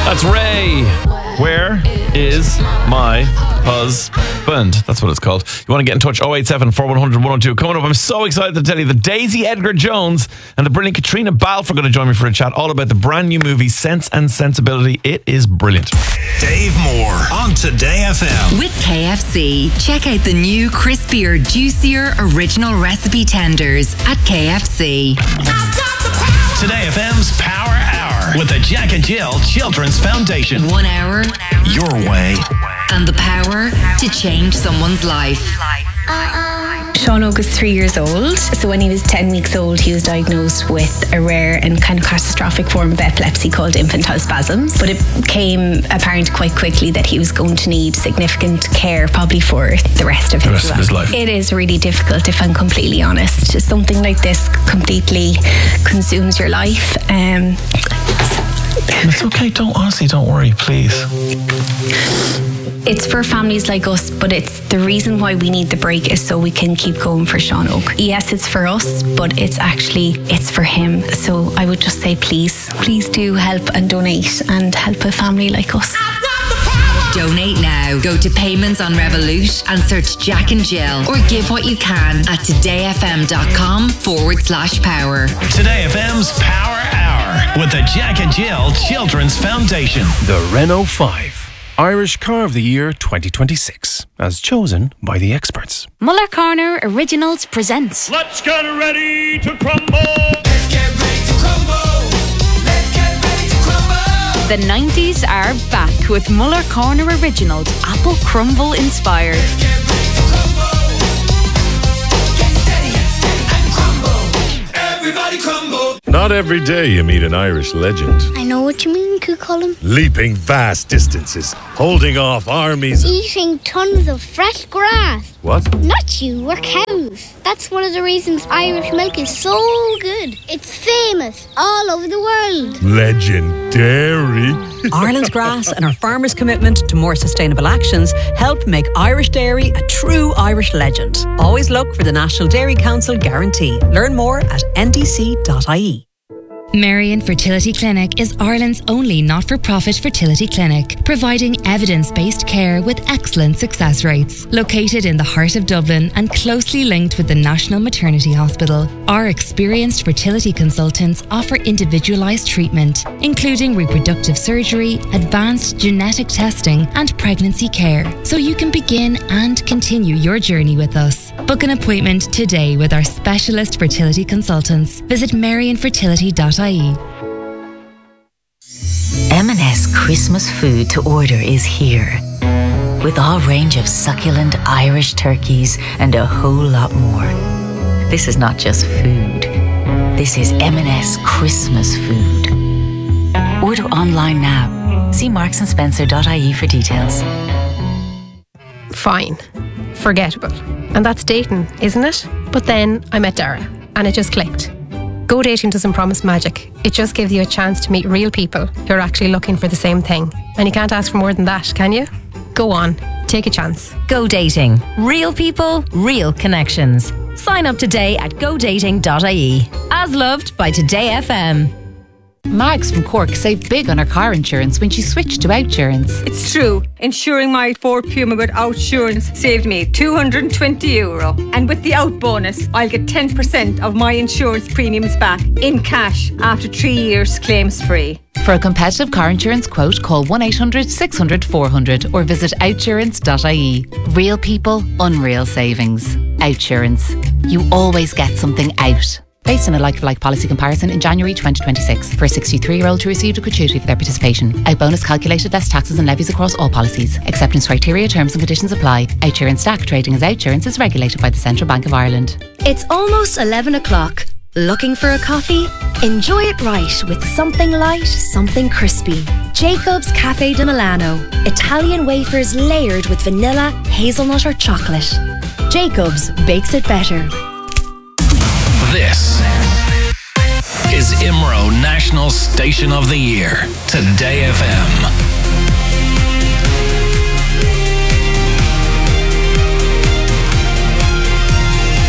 That's Ray. Where is my husband? That's what it's called. You want to get in touch? 087 4100 102. Coming up, I'm so excited to tell you that Daisy Edgar Jones and the brilliant Katrina Balfe are going to join me for a chat all about the brand new movie Sense and Sensibility. It is brilliant. Dave Moore on Today FM. With KFC, check out the new crispier, juicier original recipe tenders at KFC. Today FM's Power Hour with the Jack and Jill Children's Foundation. 1 hour, your way, and the power to change someone's life. Sean Og is 3 years old. So when he was 10 weeks old, he was diagnosed with a rare and kind of catastrophic form of epilepsy called infantile spasms. But it became apparent quite quickly that he was going to need significant care probably for the rest of his life. It is really difficult, if I'm completely honest. Something like this completely consumes your life. It's okay. Don't worry, please. It's for families like us, but it's the reason why we need the break is so we can keep going for Sean Og. Yes, it's for us, but it's for him. So I would just say please do help and donate and help a family like us. Donate now. Go to Payments on Revolut and search Jack and Jill, or give what you can at todayfm.com/power. Today FM's Power Hour with the Jack and Jill Children's Foundation. The Renault 5. Irish Car of the Year 2026, as chosen by the experts. Muller Corner Originals presents Let's get ready to crumble! Let's get ready to crumble! Let's get ready to crumble! The 90s are back with Muller Corner Originals, Apple Crumble inspired. Let's get ready to crumble! Get steady and crumble! Everybody crumble! Not every day you meet an Irish legend. I know what you mean, Colin. Leaping vast distances, holding off armies. Eating tons of fresh grass. What? Not you, we're cows. That's one of the reasons Irish milk is so good. It's famous all over the world. Legendary. Ireland's grass and our farmers' commitment to more sustainable actions help make Irish dairy a true Irish legend. Always look for the National Dairy Council guarantee. Learn more at ndc.ie. Marion Fertility Clinic is Ireland's only not-for-profit fertility clinic, providing evidence-based care with excellent success rates. Located in the heart of Dublin and closely linked with the National Maternity Hospital, our experienced fertility consultants offer individualised treatment, including reproductive surgery, advanced genetic testing and pregnancy care, so you can begin and continue your journey with us. Book an appointment today with our specialist fertility consultants. Visit marionfertility.ie. M&S Christmas food to order is here. With our range of succulent Irish turkeys and a whole lot more. This is not just food. This is M&S Christmas food. Order online now. See marksandSpencer.ie for details. Fine. Forgettable. And that's dating, isn't it? But then I met Dara and it just clicked. Go Dating doesn't promise magic. It just gives you a chance to meet real people who are actually looking for the same thing. And you can't ask for more than that, can you? Go on, take a chance. Go Dating. Real people, real connections. Sign up today at godating.ie. As loved by Today FM. Mags from Cork saved big on her car insurance when she switched to Outsurance. It's true. Insuring my Ford Puma with Outsurance saved me €220. And with the Out bonus, I'll get 10% of my insurance premiums back in cash after 3 years claims free. For a competitive car insurance quote, call 1-800-600-400 or visit outsurance.ie. Real people, unreal savings. Outsurance. You always get something out. Based on a like-for-like policy comparison in January 2026 for a 63-year-old who received a gratuity for their participation. Out bonus calculated less taxes and levies across all policies. Acceptance criteria, terms and conditions apply. Outsurance DAC trading as Outsurance is regulated by the Central Bank of Ireland. It's almost 11 o'clock. Looking for a coffee? Enjoy it right with something light, something crispy. Jacob's Cafe di Milano. Italian wafers layered with vanilla, hazelnut or chocolate. Jacob's bakes it better. This is IMRO National Station of the Year. Today FM.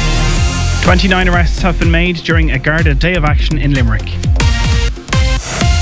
29 arrests have been made during a Garda day of action in Limerick.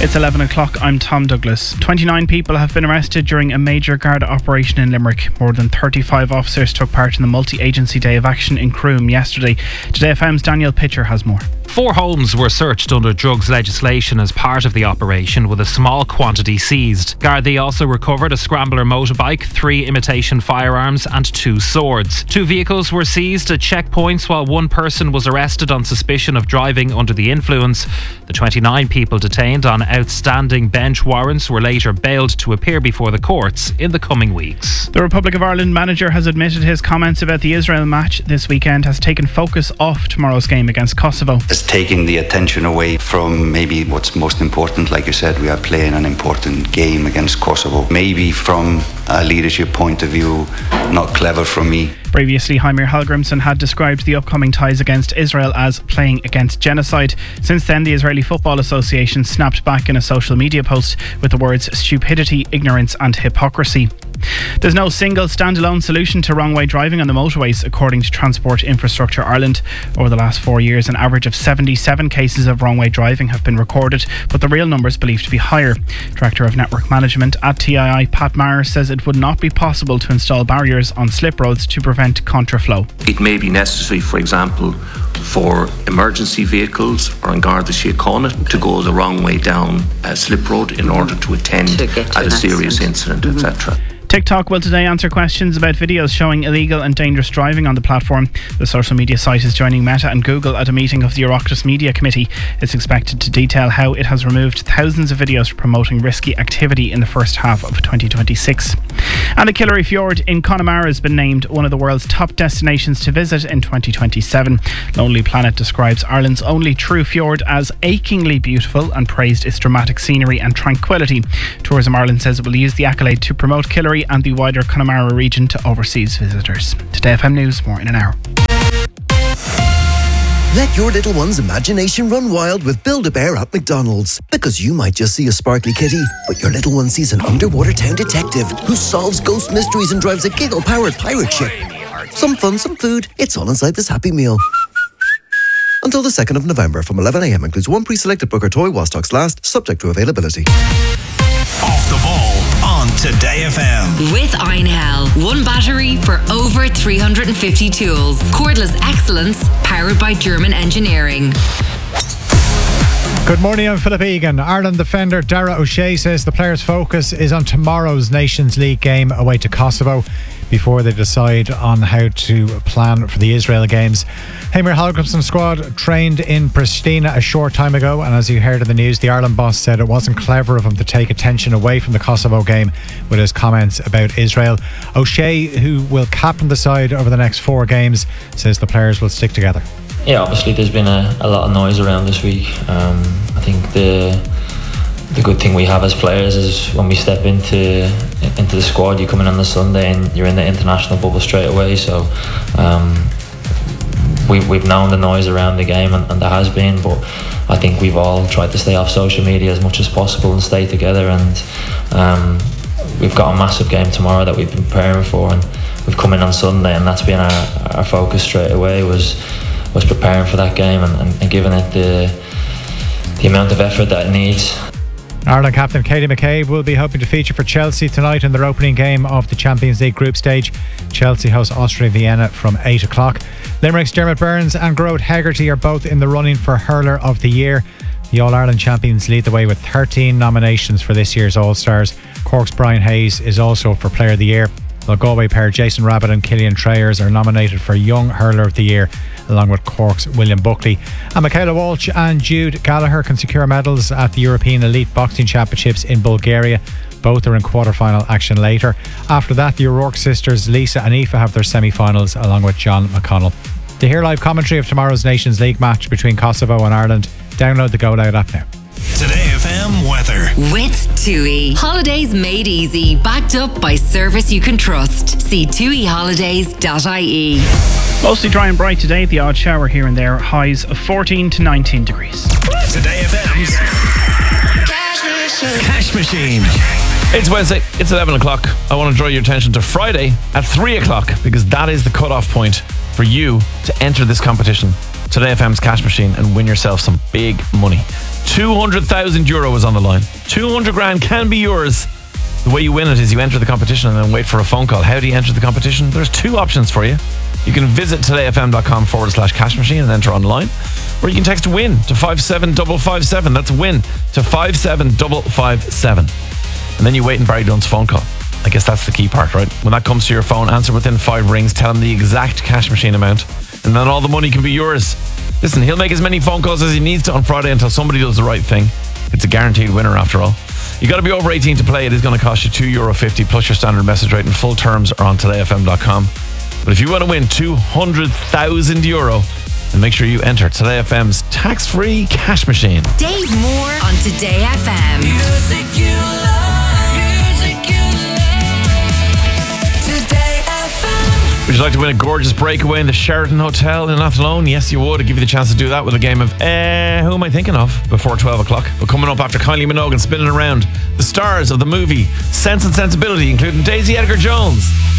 It's 11 o'clock. I'm Tom Douglas. 29 people have been arrested during a major Garda operation in Limerick. More than 35 officers took part in the multi-agency day of action in Croom yesterday. Today FM's Daniel Pitcher has more. 4 homes were searched under drugs legislation as part of the operation, with a small quantity seized. Gardaí also recovered a scrambler motorbike, 3 imitation firearms and 2 swords. 2 vehicles were seized at checkpoints while 1 person was arrested on suspicion of driving under the influence. The 29 people detained on outstanding bench warrants were later bailed to appear before the courts in the coming weeks. The Republic of Ireland manager has admitted his comments about the Israel match this weekend has taken focus off tomorrow's game against Kosovo. It's taking the attention away from maybe what's most important. Like you said, we are playing an important game against Kosovo. Maybe from a leadership point of view, not clever from me. Previously, Heimir Hallgrimsson had described the upcoming ties against Israel as playing against genocide. Since then, the Israeli Football Association snapped back in a social media post with the words stupidity, ignorance and hypocrisy. There's no single standalone solution to wrong way driving on the motorways, according to Transport Infrastructure Ireland. Over the last 4 years, an average of 77 cases of wrong way driving have been recorded, but the real number is believed to be higher. Director of Network Management at TII, Pat Maher, says it would not be possible to install barriers on slip roads to prevent contraflow. It may be necessary, for example, for emergency vehicles or in Garda Síochána to go the wrong way down a slip road in order to attend at a serious incident, etc. TikTok will today answer questions about videos showing illegal and dangerous driving on the platform. The social media site is joining Meta and Google at a meeting of the Oireachtas Media Committee. It's expected to detail how it has removed thousands of videos promoting risky activity in the first half of 2026. And the Killary Fjord in Connemara has been named one of the world's top destinations to visit in 2027. Lonely Planet describes Ireland's only true fjord as achingly beautiful and praised its dramatic scenery and tranquility. Tourism Ireland says it will use the accolade to promote Killary and the wider Connemara region to overseas visitors. Today FM News, more in an hour. Let your little one's imagination run wild with Build-A-Bear at McDonald's. Because you might just see a sparkly kitty, but your little one sees an underwater town detective who solves ghost mysteries and drives a giggle-powered pirate ship. Some fun, some food, it's all inside this Happy Meal. Until the 2nd of November from 11 a.m. includes 1 pre-selected Booker toy while stocks last, subject to availability. Off the ball on Today FM. With Einhell, 1 battery for over 350 tools. Cordless excellence powered by German engineering. Good morning, I'm Philip Egan. Ireland defender Dara O'Shea says the players' focus is on tomorrow's Nations League game away to Kosovo before they decide on how to plan for the Israel games. Heimir Hallgrimsson's squad trained in Pristina a short time ago, and as you heard in the news, the Ireland boss said it wasn't clever of him to take attention away from the Kosovo game with his comments about Israel. O'Shea, who will captain the side over the next 4 games, says the players will stick together. Yeah, obviously there's been a lot of noise around this week. I think the good thing we have as players is when we step into the squad, you come in on the Sunday and you're in the international bubble straight away. So we've known the noise around the game, and there has been, but I think we've all tried to stay off social media as much as possible and stay together. And we've got a massive game tomorrow that we've been preparing for, and we've come in on Sunday, and that's been our focus straight away was preparing for that game and giving it the amount of effort that it needs. Ireland captain Katie McCabe will be hoping to feature for Chelsea tonight in their opening game of the Champions League group stage. Chelsea host Austria Vienna from 8 o'clock. Limerick's Dermot Burns and Gearóid Hegarty are both in the running for Hurler of the Year. The All-Ireland champions lead the way with 13 nominations for this year's All-Stars. Cork's Brian Hayes is also for Player of the Year. The Galway pair Jason Rabbit and Killian Trayers are nominated for Young Hurler of the Year, along with Cork's William Buckley. And Michaela Walsh and Jude Gallagher can secure medals at the European Elite Boxing Championships in Bulgaria. Both are in quarter-final action later. After that, the O'Rourke sisters Lisa and Aoife have their semi-finals along with John McConnell. To hear live commentary of tomorrow's Nations League match between Kosovo and Ireland, download the Go Loud app now. Today FM weather. With TUI. Holidays made easy. Backed up by service you can trust. See TUIHolidays.ie. Mostly dry and bright today. The odd shower here and there. Highs of 14 to 19 degrees. Today FM's Cash Machine. It's Wednesday, it's 11 o'clock. I want to draw your attention to Friday at 3 o'clock because that is the cutoff point for you to enter this competition. Today FM's Cash Machine and win yourself some big money. 200,000 euro is on the line. 200 grand can be yours. The way you win it is you enter the competition and then wait for a phone call. How do you enter the competition? There's two options for you. You can visit todayfm.com/cash machine and enter online. Or you can text WIN to 57557. That's WIN to 57557. And then you wait in Barry Dunn's phone call. I guess that's the key part, right? When that comes to your phone, answer within 5 rings, tell him the exact cash machine amount, and then all the money can be yours. Listen, he'll make as many phone calls as he needs to on Friday until somebody does the right thing. It's a guaranteed winner after all. You got to be over 18 to play. It is going to cost you €2.50 plus your standard message rate, and full terms are on todayfm.com. But if you want to win €200,000, then make sure you enter Today FM's tax-free cash machine. Dave Moore on Today FM. Music you love, music you love. Today FM. Would you like to win a gorgeous breakaway in the Sheraton Hotel in Athlone? Yes, you would. I'll give you the chance to do that with a game of who am I thinking of before 12 o'clock. But coming up after Kylie Minogue and spinning around, the stars of the movie Sense and Sensibility, including Daisy Edgar Jones.